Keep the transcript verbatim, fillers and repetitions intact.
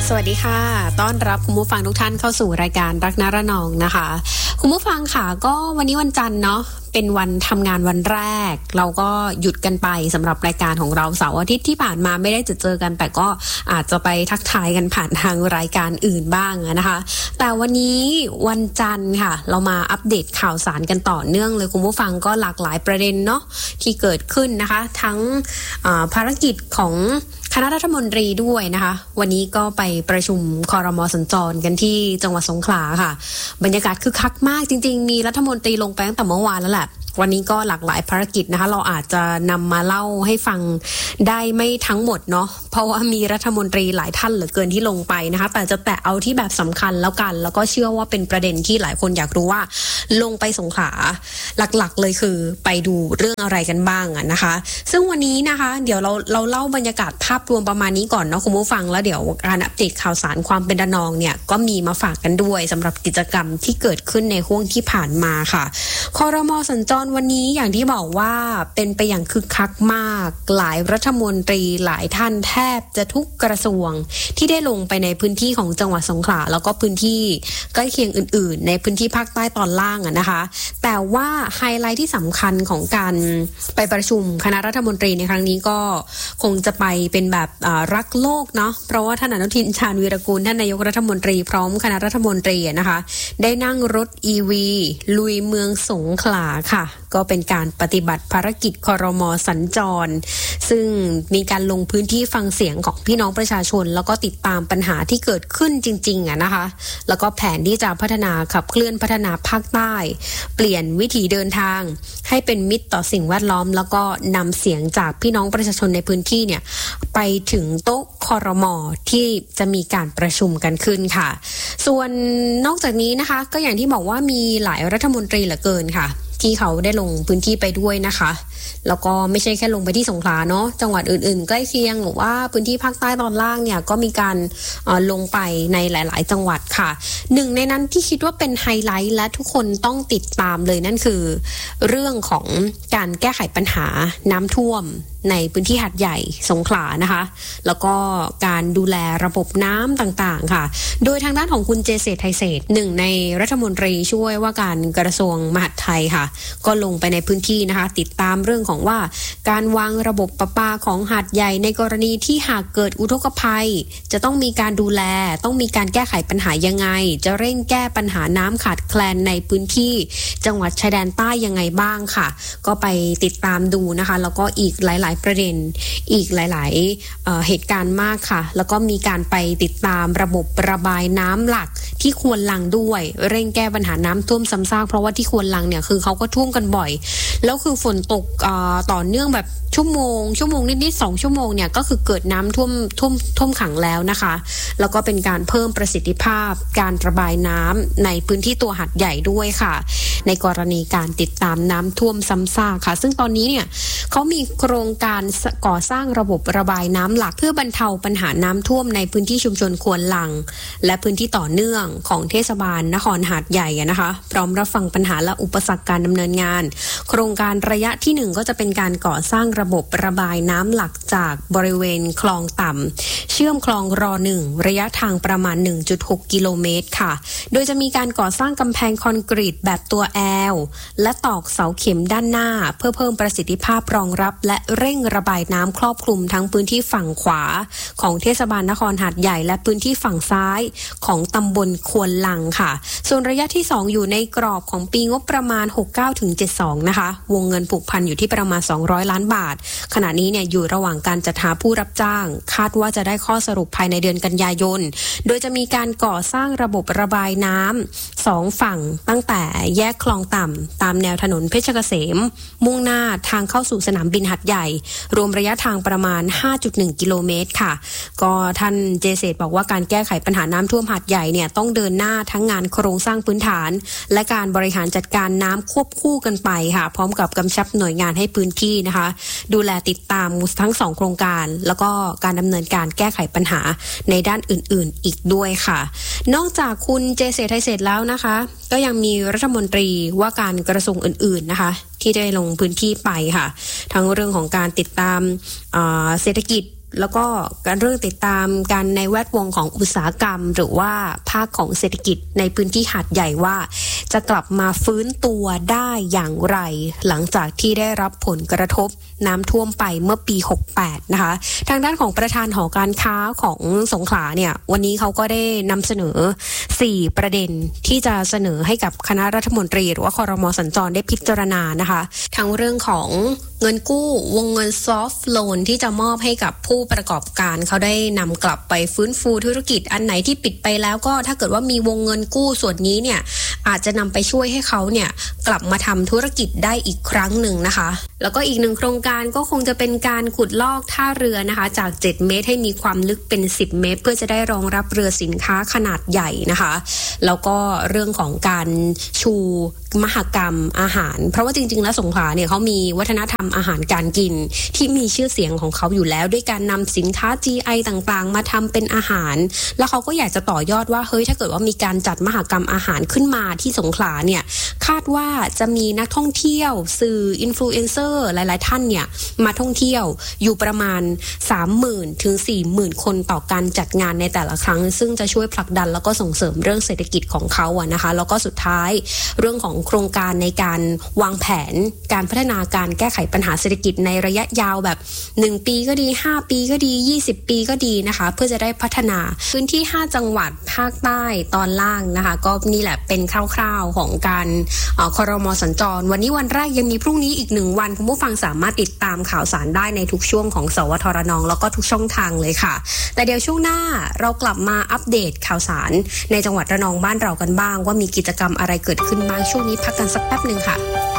สวัสดีค่ะต้อนรับคุณผู้ฟังทุกท่านเข้าสู่รายการรักนระนองนะคะคุณผู้ฟังค่ะก็วันนี้วันจันทร์เนาะเป็นวันทำงานวันแรกเราก็หยุดกันไปสำหรับรายการของเราเสาร์อาทิตย์ที่ผ่านมาไม่ได้เจอเจอกันแต่ก็อาจจะไปทักทายกันผ่านทางรายการอื่นบ้างนะคะแต่วันนี้วันจันทร์ค่ะเรามาอัปเดตข่าวสารกันต่อเนื่องเลยคุณผู้ฟังก็หลากหลายประเด็นเนาะที่เกิดขึ้นนะคะทั้งภารกิจของคณะรัฐมนตรีด้วยนะคะวันนี้ก็ไปประชุมครม.สัญจรกันที่จังหวัดสงขลาค่ะบรรยากาศคึกคักมากจริงๆมีรัฐมนตรีลงไปตั้งแต่เมื่อวานแล้วแหละวันนี้ก็หลากหลายภารกิจนะคะเราอาจจะนำมาเล่าให้ฟังได้ไม่ทั้งหมดเนาะเพราะว่ามีรัฐมนตรีหลายท่านเหลือเกินที่ลงไปนะคะแต่จะแตะเอาที่แบบสำคัญแล้วกันแล้วก็เชื่อว่าเป็นประเด็นที่หลายคนอยากรู้ว่าลงไปสงขลาหลักๆเลยคือไปดูเรื่องอะไรกันบ้างอะนะคะซึ่งวันนี้นะคะเดี๋ยวเราเราเล่าบรรยากาศภาพรวมประมาณนี้ก่อนเนาะคุณผู้ฟังแล้วเดี๋ยวการอัปเดตข่าวสารความเป็นระนองเนี่ยก็มีมาฝากกันด้วยสำหรับกิจกรรมที่เกิดขึ้นในห้วงที่ผ่านมาค่ะครม.สัญจรวันนี้อย่างที่บอกว่าเป็นไปอย่างคึกคักมากหลายรัฐมนตรีหลายท่านแทบจะทุกกระทรวงที่ได้ลงไปในพื้นที่ของจังหวัดสงขลาแล้วก็พื้นที่ใกล้เคียงอื่นๆในพื้นที่ภาคใต้ตอนล่างอะนะคะแต่ว่าไฮไลท์ที่สำคัญของการไปประชุมคณะรัฐมนตรีในครั้งนี้ก็คงจะไปเป็นแบบรักโลกเนาะเพราะว่าท่านอนุทินชาญวีรกูลท่านนายกรัฐมนตรีพร้อมคณะรัฐมนตรีนะคะได้นั่งรถ อี วี ลุยเมืองสงขลาค่ะก็เป็นการปฏิบัติภารกิจครม.สัญจรซึ่งมีการลงพื้นที่ฟังเสียงของพี่น้องประชาชนแล้วก็ติดตามปัญหาที่เกิดขึ้นจริงๆอะนะคะแล้วก็แผนที่จะพัฒนาขับเคลื่อนพัฒนาภาคใต้เปลี่ยนวิถีเดินทางให้เป็นมิตรต่อสิ่งแวดล้อมแล้วก็นำเสียงจากพี่น้องประชาชนในพื้นที่เนี่ยไปถึงโต๊ะครม.ที่จะมีการประชุมกันขึ้นค่ะส่วนนอกจากนี้นะคะก็อย่างที่บอกว่ามีหลายรัฐมนตรีเหลือเกินค่ะที่เขาได้ลงพื้นที่ไปด้วยนะคะแล้วก็ไม่ใช่แค่ลงไปที่สงขลาเนาะจังหวัดอื่นๆใกล้เคียงหรือว่าพื้นที่ภาคใต้ตอนล่างเนี่ยก็มีการลงไปในหลายๆจังหวัดค่ะหนึ่งในนั้นที่คิดว่าเป็นไฮไลท์และทุกคนต้องติดตามเลยนั่นคือเรื่องของการแก้ไขปัญหาน้ำท่วมในพื้นที่หาดใหญ่สงขลานะคะแล้วก็การดูแลระบบน้ำต่างๆค่ะโดยทางด้านของคุณเจเศรษฐ์ไทยเศรษฐ์หนึ่งในรัฐมนตรีช่วยว่าการกระทรวงมหาดไทยค่ะก็ลงไปในพื้นที่นะคะติดตามเรื่องของว่าการวางระบบประปาของหาดใหญ่ในกรณีที่หากเกิดอุทกภัยจะต้องมีการดูแลต้องมีการแก้ไขปัญหายังไงจะเร่งแก้ปัญหาน้ำขาดแคลนในพื้นที่จังหวัดชายแดนใต้ยังไงบ้างค่ะก็ไปติดตามดูนะคะแล้วก็อีกหลายประเด็นอีกหลายๆ เอ่อ เหตุการณ์มากค่ะแล้วก็มีการไปติดตามระบบระบายน้ำหลักที่ควนลังด้วยเร่งแก้ปัญหาน้ำท่วมซ้ำซากเพราะว่าที่ควนลังเนี่ยคือเขาก็ท่วมกันบ่อยแล้วคือฝนตกต่อเนื่องแบบชั่วโมงชั่วโมงนิดๆสองชั่วโมงเนี่ยก็คือเกิดน้ำท่วมท่วมท่วมขังแล้วนะคะแล้วก็เป็นการเพิ่มประสิทธิภาพการระบายน้ำในพื้นที่ตัวหาดใหญ่ด้วยค่ะในกรณีการติดตามน้ำท่วมซ้ำซากค่ะซึ่งตอนนี้เนี่ยเขามีโครงการก่อสร้างระบบระบายน้ำหลักเพื่อบรรเทาปัญหาน้ำท่วมในพื้นที่ชุมชนควนลังและพื้นที่ต่อเนื่องของเทศบาลนครหาดใหญ่นะคะพร้อมรับฟังปัญหาและอุปสรรคการดำเนินงานโครงการระยะที่หนึ่งก็จะเป็นการก่อสร้างระบบระบายน้ำหลักจากบริเวณคลองต่ำเชื่อมคลองรอหนึ่งระยะทางประมาณ หนึ่งจุดหก กิโลเมตรค่ะโดยจะมีการก่อสร้างกำแพงคอนกรีตแบบตัวแอลและตอกเสาเข็มด้านหน้าเพื่อเพิ่มประสิทธิภาพรองรับและเร่งระบายน้ำครอบคลุมทั้งพื้นที่ฝั่งขวาของเทศบาลนครหาดใหญ่และพื้นที่ฝั่งซ้ายของตำบลควนลังค่ะส่วนระยะที่สองอยู่ในกรอบของปีงบประมาณ หกสิบเก้าถึงเจ็ดสิบสอง นะคะวงเงินผูกพันอยู่ที่ประมาณสองร้อยล้านบาทขณะนี้เนี่ยอยู่ระหว่างการจัดหาผู้รับจ้างคาดว่าจะได้ข้อสรุปภายในเดือนกันยายนโดยจะมีการก่อสร้างระบบระบายน้ำสองฝั่งตั้งแต่แยกคลองต่ำตามแนวถนนเพชรเกษมมุ่งหน้าทางเข้าสู่สนามบินหาดใหญ่รวมระยะทางประมาณ ห้าจุดหนึ่ง กิโลเมตรค่ะก็ท่านเจเศรษฐ์บอกว่าการแก้ไขปัญหาน้ำท่วมหาดใหญ่เนี่ยต้องเดินหน้าทั้งงานโครงสร้างพื้นฐานและการบริหารจัดการน้ำควบคู่กันไปค่ะพร้อมกับกำชับหน่วยงานให้พื้นที่นะคะดูแลติดตามทั้งสองโครงการแล้วก็การดำเนินการแก้ไขปัญหาในด้านอื่นๆอีกด้วยค่ะนอกจากคุณเจเศรษฐ์ไทยเศรษฐ์แล้วนะคะก็ยังมีรัฐมนตรีว่าการกระทรวงอื่นๆนะคะที่ได้ลงพื้นที่ไปค่ะทั้งเรื่องของการติดตามเศรษฐกิจแล้วก็การเรื่องติดตามการในแวดวงของอุตสาหกรรมหรือว่าภาคของเศรษฐกิจในพื้นที่หาดใหญ่ว่าจะกลับมาฟื้นตัวได้อย่างไรหลังจากที่ได้รับผลกระทบน้ำท่วมไปเมื่อปีหกสิบแปดนะคะทางด้านของประธานหอการค้าของสงขลาเนี่ยวันนี้เขาก็ได้นำเสนอสี่ประเด็นที่จะเสนอให้กับคณะรัฐมนตรีหรือว่าครม.สัญจรได้พิจารณานะคะทั้งเรื่องของเงินกู้วงเงินซอฟท์โลนที่จะมอบให้กับผู้ประกอบการเขาได้นำกลับไปฟื้นฟูธุรกิจอันไหนที่ปิดไปแล้วก็ถ้าเกิดว่ามีวงเงินกู้ส่วนนี้เนี่ยอาจจะนำไปช่วยให้เขาเนี่ยกลับมาทำธุรกิจได้อีกครั้งหนึ่งนะคะแล้วก็อีกหนึ่งโครงการก็คงจะเป็นการขุดลอกท่าเรือนะคะจากเจ็ดเมตรให้มีความลึกเป็นสิบเมตรเพื่อจะได้รองรับเรือสินค้าขนาดใหญ่นะคะแล้วก็เรื่องของการชูมหกรรมอาหารเพราะว่าจริงๆแล้วสงขลาเนี่ยเขามีวัฒนธรรมอาหารการกินที่มีชื่อเสียงของเขาอยู่แล้วด้วยการนำสินค้า จี ไอ ต่างๆมาทำเป็นอาหารแล้วเขาก็อยากจะต่อยอดว่าเฮ้ยถ้าเกิดว่ามีการจัดมหกรรมอาหารขึ้นมาที่สงขลาเนี่ยคาดว่าจะมีนักท่องเที่ยวสื่ออินฟลูเอนเซอร์หลายๆท่านเนี่ยมาท่องเที่ยวอยู่ประมาณ สามหมื่น ถึง สี่หมื่น คนต่อการจัดงานในแต่ละครั้งซึ่งจะช่วยผลักดันแล้วก็ส่งเสริมเรื่องเศรษฐกิจของเขาอะนะคะแล้วก็สุดท้ายเรื่องของโครงการในการวางแผนการพัฒนาการแก้ไขปัญหาเศรษฐกิจในระยะยาวแบบหนึ่งปีก็ดีห้าปีก็ดียี่สิบปีก็ดีนะคะเพื่อจะได้พัฒนาพื้นที่ห้าจังหวัดภาคใต้ตอนล่างนะคะก็นี่แหละเป็นคร่าวๆของการครม.สัญจรวันนี้วันแรกยังมีพรุ่งนี้อีกหนึ่งวันคุณผู้ฟังสามารถติดตามข่าวสารได้ในทุกช่วงของสวทรนแล้วก็ทุกช่องทางเลยค่ะแต่เดี๋ยวช่วงหน้าเรากลับมาอัปเดตข่าวสารในจังหวัดระนองบ้านเรากันบ้างว่ามีกิจกรรมอะไรเกิดขึ้นบ้างช่วงนี้พักกันสักแป๊บนึงค่ะ